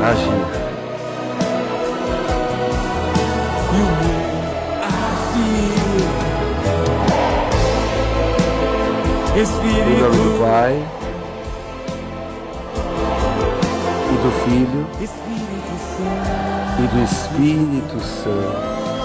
agir. Em nome do Pai e do Filho e do Espírito Santo.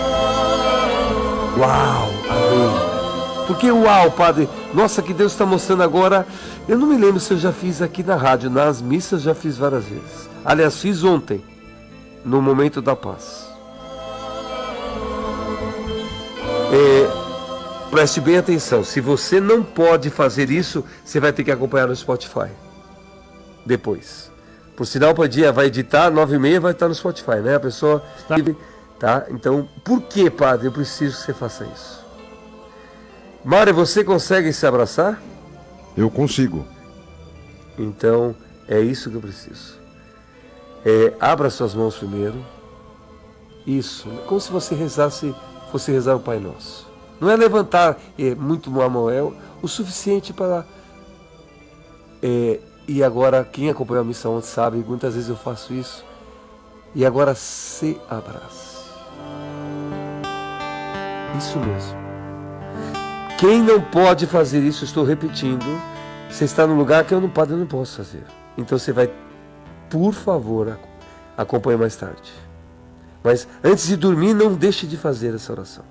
Uau, amém. Por que uau, Padre? Nossa, que Deus está mostrando agora. Eu não me lembro se eu já fiz aqui na rádio, nas missas já fiz várias vezes. Aliás, fiz ontem, no Momento da Paz. Preste bem atenção, se você não pode fazer isso, você vai ter que acompanhar no Spotify. Depois. Por sinal, vai editar, 9h30 vai estar no Spotify, né? A pessoa... Tá? Então, por que, Padre, eu preciso que você faça isso? Mário, você consegue se abraçar? Eu consigo. Então, é isso que eu preciso. Abra suas mãos primeiro. Isso, como se você fosse rezar o Pai Nosso. Não é levantar muito a mão, é o suficiente para... e agora, quem acompanhou a missão ontem sabe, muitas vezes eu faço isso. E agora se abrace. Isso mesmo. Quem não pode fazer isso, estou repetindo, você está no lugar que eu não posso fazer. Então você vai, por favor, acompanhe mais tarde. Mas antes de dormir, não deixe de fazer essa oração.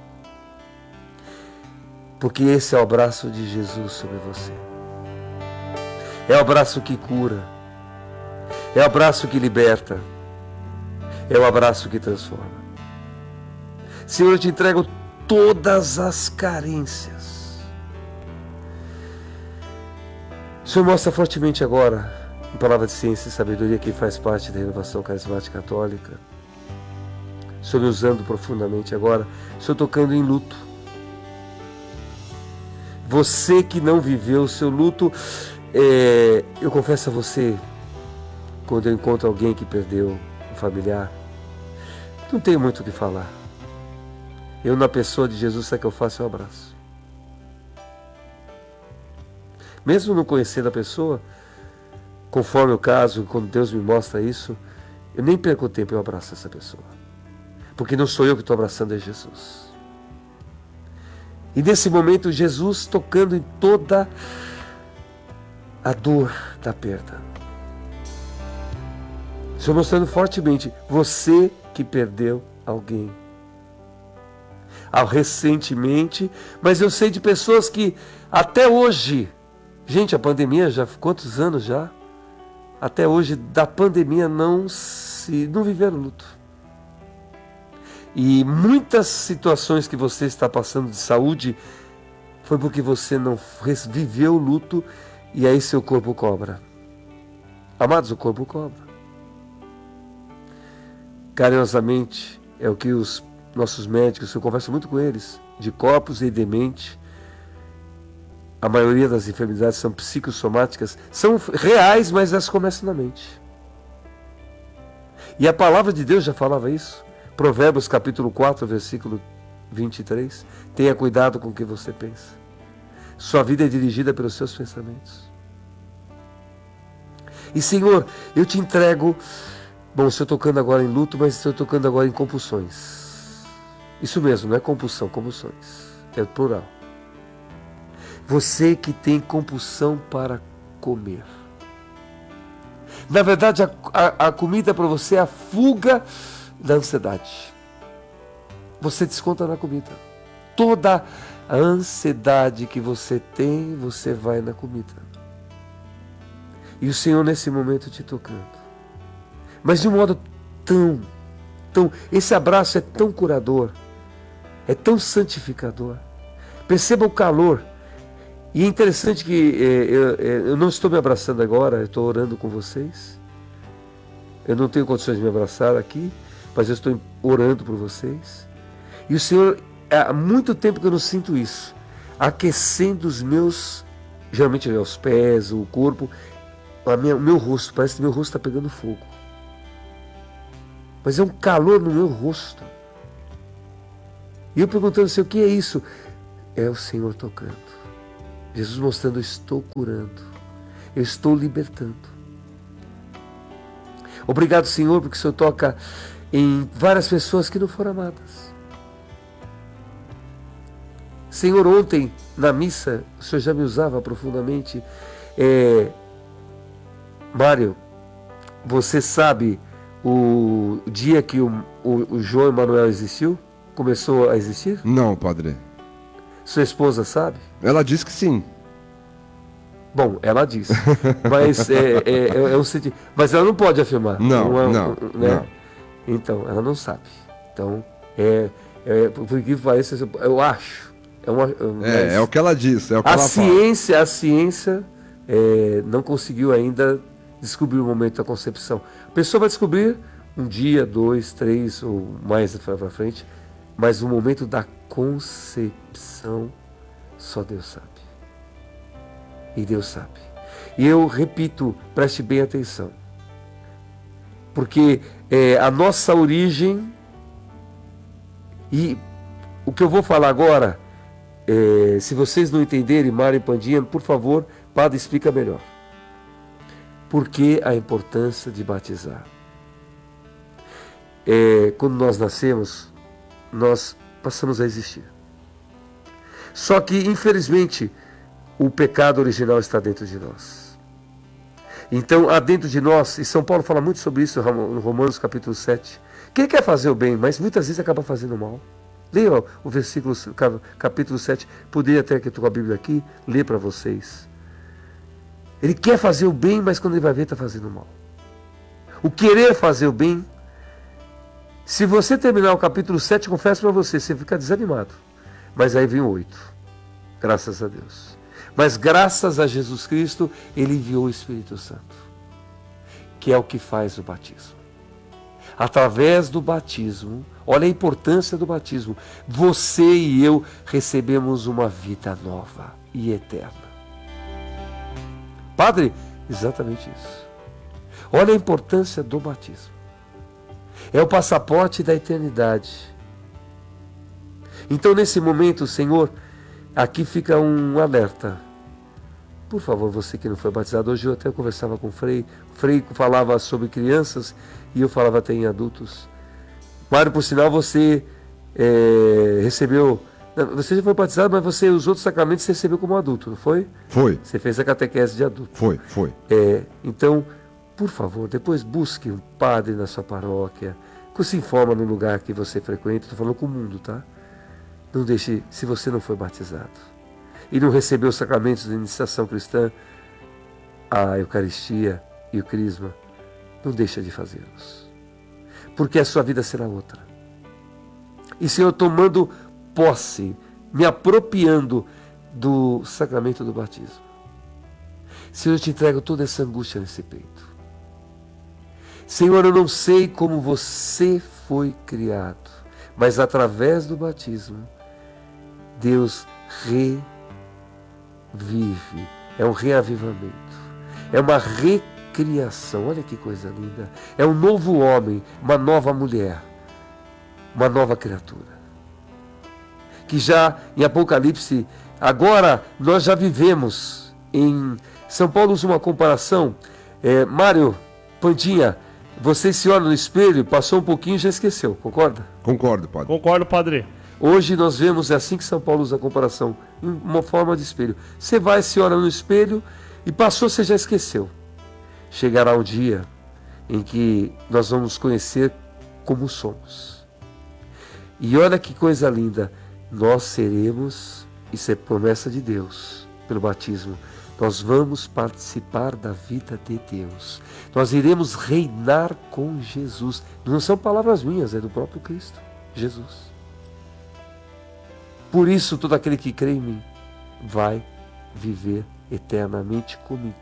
Porque esse é o abraço de Jesus sobre você. É o abraço que cura. É o abraço que liberta. É o abraço que transforma. Senhor, eu te entrego todas as carências. O Senhor mostra fortemente agora, em palavra de ciência e sabedoria, que faz parte da renovação carismática católica. O Senhor me usando profundamente agora. O Senhor tocando em luto. Você que não viveu o seu luto, eu confesso a você, quando eu encontro alguém que perdeu um familiar, não tenho muito o que falar. Eu, na pessoa de Jesus, sabe o que eu faço? Eu abraço. Mesmo não conhecendo a pessoa, conforme o caso, quando Deus me mostra isso, eu nem perco tempo, eu abraço essa pessoa. Porque não sou eu que estou abraçando, é Jesus. E nesse momento, Jesus tocando em toda a dor da perda. Estou mostrando fortemente, você que perdeu alguém. Recentemente, mas eu sei de pessoas que até hoje, gente, a pandemia já, quantos anos já? Até hoje, da pandemia não viveram luto. E muitas situações que você está passando de saúde foi porque você não viveu o luto e aí seu corpo cobra. Amados, o corpo cobra. Carinhosamente, é o que os nossos médicos, eu converso muito com eles, de corpos e de mente. A maioria das enfermidades são psicossomáticas, são reais, mas elas começam na mente. E a palavra de Deus já falava isso. Provérbios capítulo 4, versículo 23. Tenha cuidado com o que você pensa. Sua vida é dirigida pelos seus pensamentos. E Senhor, eu te entrego... Bom, estou tocando agora em luto, mas estou tocando agora em compulsões. Isso mesmo, não é compulsão, compulsões. É o plural. Você que tem compulsão para comer. Na verdade, a comida para você é a fuga da ansiedade. Você desconta na comida. Toda a ansiedade que você tem, você vai na comida. E o Senhor nesse momento te tocando. Mas de um modo tão, esse abraço é tão curador, é tão santificador. Perceba o calor. E é interessante que eu não estou me abraçando agora, eu estou orando com vocês. Eu não tenho condições de me abraçar aqui, mas eu estou orando por vocês. E o Senhor, há muito tempo que eu não sinto isso, aquecendo os meus, geralmente os pés, o corpo, o meu rosto, parece que meu rosto está pegando fogo. Mas é um calor no meu rosto. E eu perguntando assim, o que é isso? É o Senhor tocando. Jesus mostrando, eu estou curando. Eu estou libertando. Obrigado, Senhor, porque o Senhor toca em várias pessoas que não foram amadas. Senhor, ontem na missa, o Senhor já me usava profundamente. Mário, você sabe o dia que o João Emanuel existiu? Começou a existir? Não, padre. Sua esposa sabe? Ela disse que sim. Bom, ela disse. Mas mas ela não pode afirmar. Não. Então, ela não sabe. Então, por que pareça, eu acho. É o que ela disse, é o que ela fala. A ciência não conseguiu ainda descobrir o momento da concepção. A pessoa vai descobrir um dia, 2, 3 ou mais para frente, mas o momento da concepção só Deus sabe. E Deus sabe. E eu repito, preste bem atenção. Porque a nossa origem, e o que eu vou falar agora, se vocês não entenderem, Mário e Pandinha, por favor, Padre, explica melhor. Por que a importância de batizar? Quando nós nascemos, nós passamos a existir. Só que, infelizmente, o pecado original está dentro de nós. Então, há dentro de nós, e São Paulo fala muito sobre isso no Romanos capítulo 7, quem quer fazer o bem, mas muitas vezes acaba fazendo o mal. Leia o versículo, capítulo 7, poderia até que eu estou com a Bíblia aqui, ler para vocês. Ele quer fazer o bem, mas quando ele vai ver, está fazendo o mal. O querer fazer o bem, se você terminar o capítulo 7, confesso para você fica desanimado. Mas aí vem o 8. Graças a Deus. Mas graças a Jesus Cristo, Ele enviou o Espírito Santo, que é o que faz o batismo. Através do batismo, olha a importância do batismo, você e eu recebemos uma vida nova e eterna. Padre, exatamente isso. Olha a importância do batismo. É o passaporte da eternidade. Então, nesse momento, Senhor, aqui fica um alerta. Por favor, você que não foi batizado, hoje eu até conversava com o Frei falava sobre crianças e eu falava até em adultos. Mário, por sinal, você recebeu, você já foi batizado, mas você, os outros sacramentos, você recebeu como adulto, não foi? Foi. Você fez a catequese de adulto. Foi. Então, por favor, depois busque um padre na sua paróquia, que se informa no lugar que você frequenta, estou falando com o mundo, tá? Não deixe, se você não foi batizado e não recebeu os sacramentos da iniciação cristã, a Eucaristia e o Crisma, não deixa de fazê-los. Porque a sua vida será outra. E Senhor, tomando posse, me apropriando do sacramento do batismo, Senhor, eu te entrego toda essa angústia nesse peito. Senhor, eu não sei como você foi criado, mas através do batismo, Deus revive, é um reavivamento, é uma recriação, olha que coisa linda, é um novo homem, uma nova mulher, uma nova criatura, que já em Apocalipse, agora nós já vivemos em São Paulo usa uma comparação, Mário, Pandinha, você se olha no espelho, passou um pouquinho e já esqueceu, concorda? Concordo, padre. Concordo, padre. Hoje nós vemos, é assim que São Paulo usa a comparação, uma forma de espelho. Você vai, se olha no espelho e passou, você já esqueceu. Chegará um dia em que nós vamos conhecer como somos. E olha que coisa linda, nós seremos, isso é promessa de Deus, pelo batismo, nós vamos participar da vida de Deus. Nós iremos reinar com Jesus. Não são palavras minhas, é do próprio Cristo, Jesus. Por isso, todo aquele que crê em mim vai viver eternamente comigo.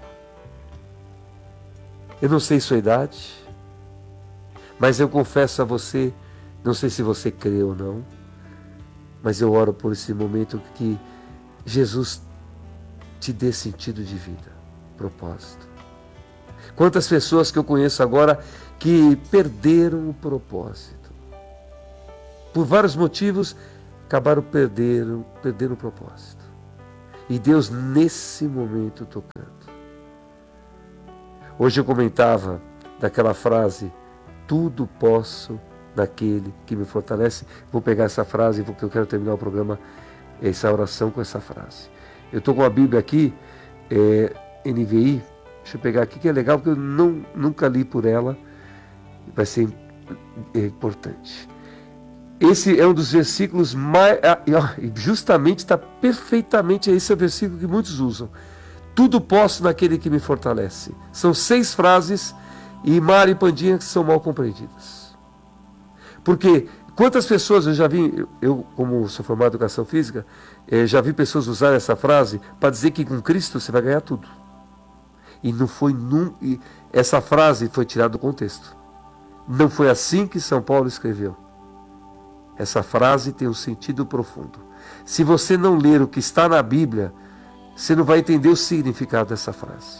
Eu não sei sua idade, mas eu confesso a você, não sei se você crê ou não, mas eu oro por esse momento que Jesus te dê sentido de vida, propósito. Quantas pessoas que eu conheço agora que perderam o propósito. Por vários motivos, acabaram perdendo o propósito. E Deus nesse momento tocando. Hoje eu comentava daquela frase, tudo posso naquele que me fortalece. Vou pegar essa frase, porque eu quero terminar o programa, essa oração com essa frase. Eu estou com a Bíblia aqui, NVI, deixa eu pegar aqui, que é legal, porque eu nunca li por ela, vai ser importante. Esse é um dos versículos mais, justamente está perfeitamente, esse é o versículo que muitos usam. Tudo posso naquele que me fortalece. São 6 frases, e Mari e Pandinha que são mal compreendidas. Porque quantas pessoas eu já vi, eu como sou formado em educação física, já vi pessoas usar essa frase para dizer que com Cristo você vai ganhar tudo. E não foi essa frase foi tirada do contexto. Não foi assim que São Paulo escreveu. Essa frase tem um sentido profundo. Se você não ler o que está na Bíblia, você não vai entender o significado dessa frase.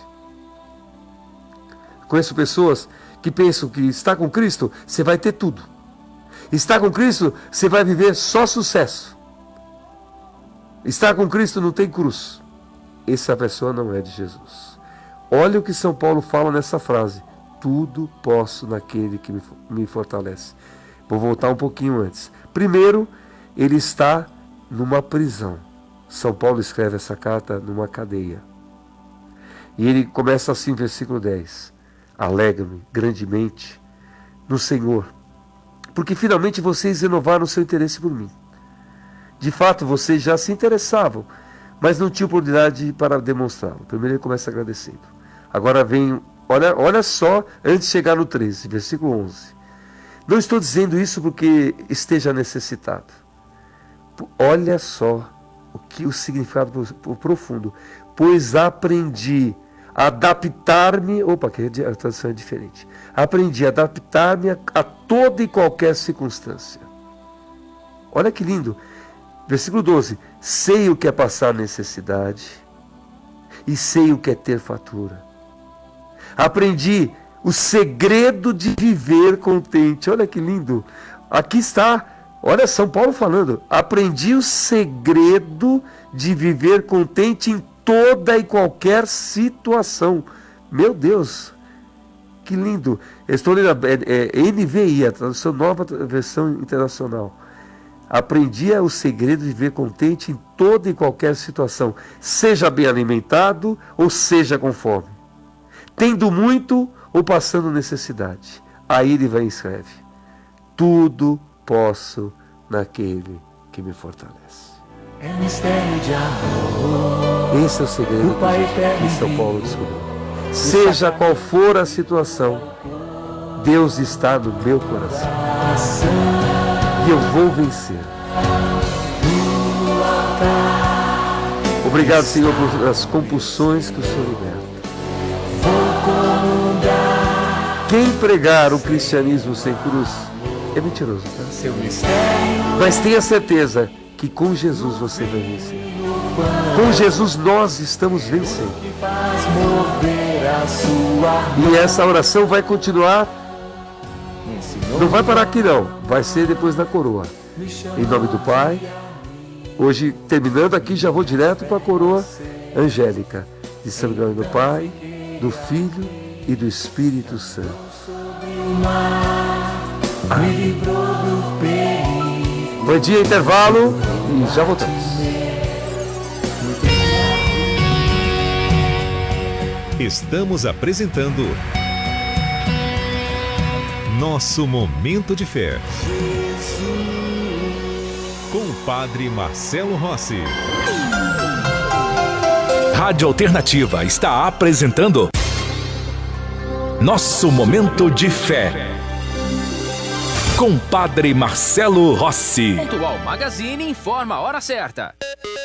Conheço pessoas que pensam que está com Cristo, você vai ter tudo. Está com Cristo, você vai viver só sucesso. Está com Cristo, não tem cruz. Essa pessoa não é de Jesus. Olha o que São Paulo fala nessa frase. Tudo posso naquele que me fortalece. Vou voltar um pouquinho antes. Primeiro, ele está numa prisão. São Paulo escreve essa carta numa cadeia. E ele começa assim, versículo 10. Alegra-me grandemente no Senhor, porque finalmente vocês renovaram o seu interesse por mim. De fato, vocês já se interessavam, mas não tinham oportunidade para demonstrá-lo. Primeiro ele começa agradecendo. Agora vem, olha só, antes de chegar no 13, versículo 11. Não estou dizendo isso porque esteja necessitado. Olha só o significado profundo. Pois aprendi a adaptar-me, que a tradução é diferente. Aprendi a adaptar-me a toda e qualquer circunstância. Olha que lindo. Versículo 12. Sei o que é passar necessidade e sei o que é ter fartura. Aprendi o segredo de viver contente. Olha que lindo. Aqui está, olha São Paulo falando. Aprendi o segredo de viver contente em toda e qualquer situação. Meu Deus, que lindo. Estou lendo NVI, a tradução nova versão internacional. Aprendi o segredo de viver contente em toda e qualquer situação, seja bem alimentado ou seja com fome, tendo muito ou passando necessidade. Aí ele vai e escreve: tudo posso naquele que me fortalece. É mistério de amor. Esse é o segredo que São Paulo descobriu. Seja qual for a situação, Deus está no meu coração. E eu vou vencer. Obrigado, Senhor, por as compulsões que o Senhor liberta. Quem pregar o cristianismo sem cruz é mentiroso, tá? Mas tenha certeza que com Jesus você vai vencer. Com Jesus nós estamos vencendo. E essa oração vai continuar. Não vai parar aqui não. Vai ser depois da coroa. Em nome do Pai. Hoje, terminando aqui, já vou direto para a coroa angélica. De São Miguel do Pai, do Filho e do Espírito Santo. Amém. Bom dia, intervalo e já voltamos. Estamos apresentando Nosso Momento de Fé, com o Padre Marcelo Rossi. Rádio Alternativa está apresentando Nosso Momento de Fé, com o Padre Marcelo Rossi. Pontual Magazine informa a hora certa.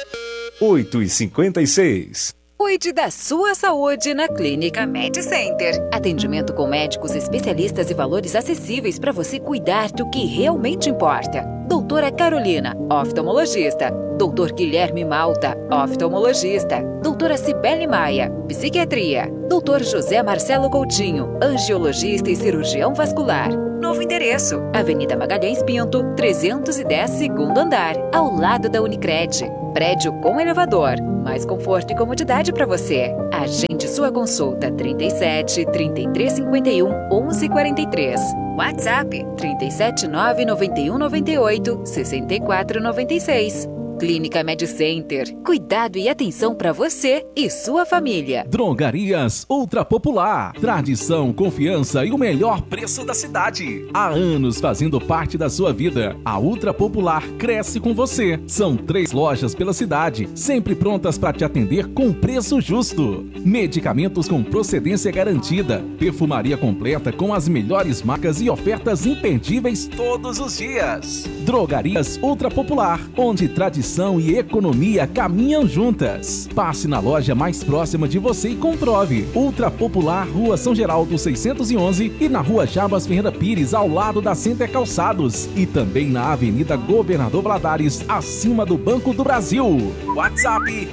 8h56. Cuide da sua saúde na Clínica MedCenter. Atendimento com médicos especialistas e valores acessíveis para você cuidar do que realmente importa. Doutora Carolina, oftalmologista. Doutor Guilherme Malta, oftalmologista. Doutora Cibele Maia, psiquiatria. Doutor José Marcelo Coutinho, angiologista e cirurgião vascular. Novo endereço, Avenida Magalhães Pinto, 310, segundo andar, ao lado da Unicred. Prédio com elevador. Mais conforto e comodidade para você. Agende sua consulta 37 3351 1143. WhatsApp 379 91 98 64 96. Clínica MedCenter. Cuidado e atenção para você e sua família. Drogarias Ultra Popular. Tradição, confiança e o melhor preço da cidade. Há anos fazendo parte da sua vida. A Ultra Popular cresce com você. São 3 lojas pela cidade, sempre prontas para te atender com preço justo. Medicamentos com procedência garantida. Perfumaria completa com as melhores marcas e ofertas imperdíveis todos os dias. Drogarias Ultra Popular, onde tradição e economia caminham juntas. Passe na loja mais próxima de você e comprove. Ultra Popular, Rua São Geraldo 611 e na Rua Jabas Ferreira Pires, ao lado da Center Calçados. E também na Avenida Governador Valadares, acima do Banco do Brasil. WhatsApp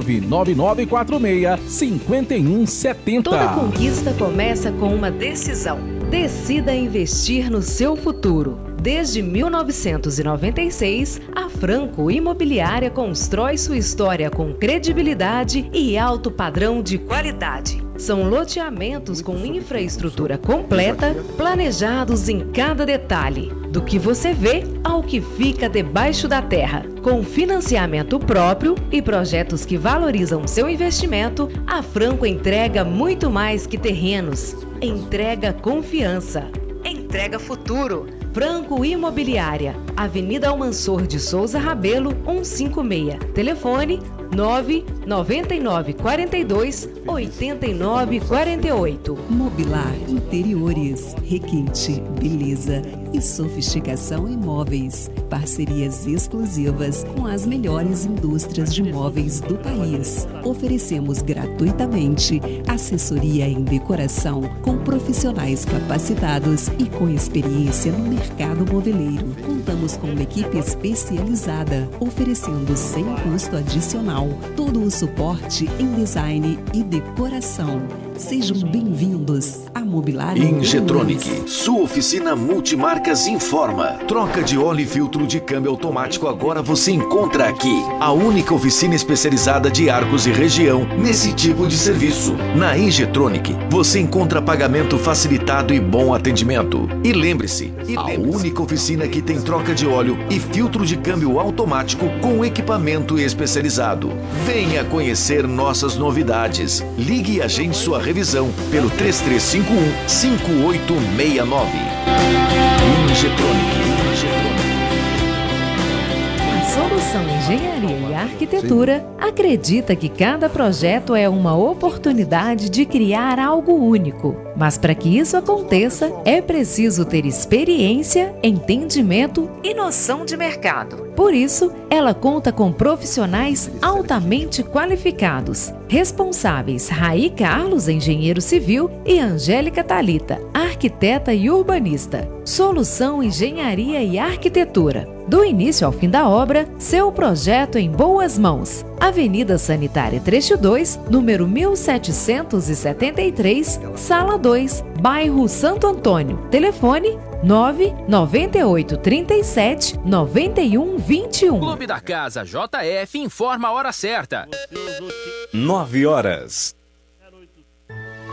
99946-5170. Toda conquista começa com uma decisão. Decida investir no seu futuro. Desde 1996, a Franco Imobiliária constrói sua história com credibilidade e alto padrão de qualidade. São loteamentos com infraestrutura completa, planejados em cada detalhe, do que você vê ao que fica debaixo da terra. Com financiamento próprio e projetos que valorizam seu investimento, a Franco entrega muito mais que terrenos. Entrega confiança. Entrega futuro. Franco Imobiliária, Avenida Almansor de Souza Rabelo, 156. Telefone 99942-8948. Mobilar Interiores, requinte, beleza e sofisticação em móveis. Parcerias exclusivas com as melhores indústrias de móveis do país. Oferecemos gratuitamente assessoria em decoração com profissionais capacitados e com experiência no mercado moveleiro. Contamos com uma equipe especializada, oferecendo sem custo adicional todo o suporte em design e decoração. Sejam bem-vindos a Mobilar Ingetronic, sua oficina multimarcas informa. Troca de óleo e filtro de câmbio automático agora você encontra aqui. A única oficina especializada de Arcos e região nesse tipo de serviço. Na Ingetronic, você encontra pagamento facilitado e bom atendimento. E lembre-se, a única oficina que tem troca de óleo e filtro de câmbio automático com equipamento especializado. Venha conhecer nossas novidades. Ligue e agende sua revisão pelo 3351-5869. Ingetronic. A Solução Engenharia e Arquitetura acredita que cada projeto é uma oportunidade de criar algo único. Mas para que isso aconteça, é preciso ter experiência, entendimento e noção de mercado. Por isso, ela conta com profissionais altamente qualificados, responsáveis Raí Carlos, engenheiro civil, e Angélica Thalita, arquiteta e urbanista. Solução Engenharia e Arquitetura. Do início ao fim da obra, seu projeto em boas mãos. Avenida Sanitária Trecho 2, número 1773, Sala 2, bairro Santo Antônio. Telefone 99837 9121. Clube da Casa JF informa a hora certa. 9 horas.